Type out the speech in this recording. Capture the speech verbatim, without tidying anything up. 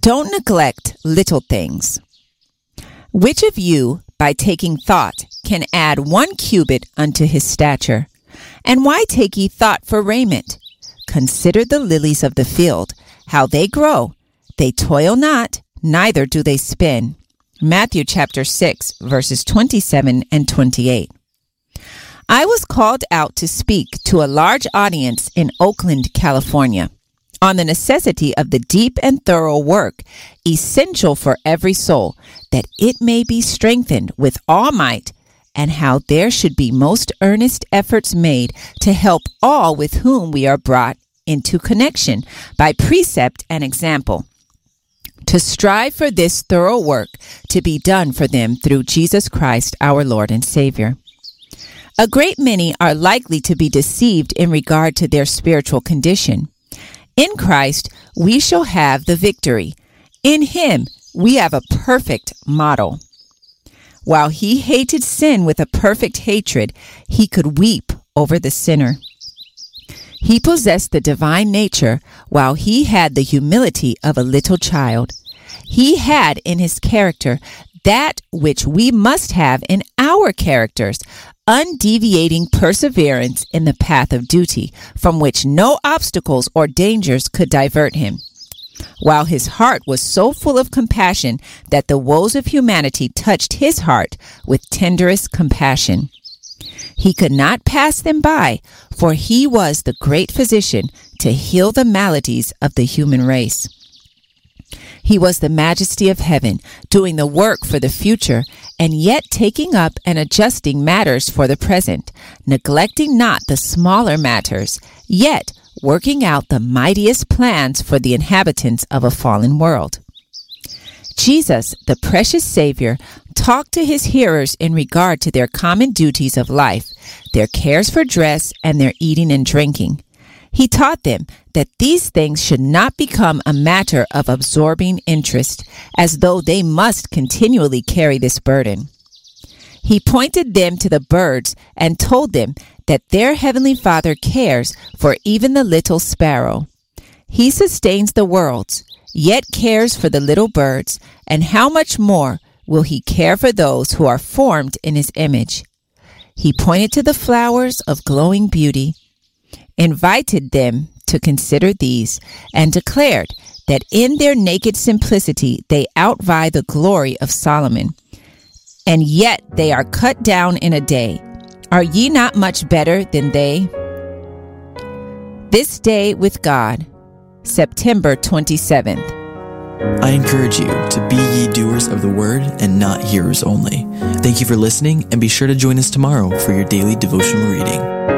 Don't neglect little things. Which of you, by taking thought, can add one cubit unto his stature? And why take ye thought for raiment? Consider the lilies of the field, how they grow. They toil not, neither do they spin. Matthew chapter six, verses twenty-seven and twenty-eight. I was called out to speak to a large audience in Oakland, California, on the necessity of the deep and thorough work essential for every soul, that it may be strengthened with all might, and how there should be most earnest efforts made to help all with whom we are brought into connection by precept and example, to strive for this thorough work to be done for them through Jesus Christ our Lord and Savior. A great many are likely to be deceived in regard to their spiritual condition. In Christ, we shall have the victory. In him, we have a perfect model. While he hated sin with a perfect hatred, he could weep over the sinner. He possessed the divine nature while he had the humility of a little child. He had in his character that which we must have in our characters, undeviating perseverance in the path of duty, from which no obstacles or dangers could divert him. While his heart was so full of compassion that the woes of humanity touched his heart with tenderest compassion. He could not pass them by, for he was the great physician to heal the maladies of the human race. He was the majesty of heaven, doing the work for the future, and yet taking up and adjusting matters for the present, neglecting not the smaller matters, yet working out the mightiest plans for the inhabitants of a fallen world. Jesus, the precious Savior, talked to his hearers in regard to their common duties of life, their cares for dress, and their eating and drinking. He taught them that these things should not become a matter of absorbing interest, as though they must continually carry this burden. He pointed them to the birds and told them that their heavenly Father cares for even the little sparrow. He sustains the worlds, yet cares for the little birds, and how much more will he care for those who are formed in his image? He pointed to the flowers of glowing beauty, invited them to consider these, and declared that in their naked simplicity they outvie the glory of Solomon, and yet they are cut down in a day. Are ye not much better than they? This Day with God, September twenty-seventh. I encourage you to be ye doers of the word and not hearers only. Thank you for listening, and be sure to join us tomorrow for your daily devotional reading.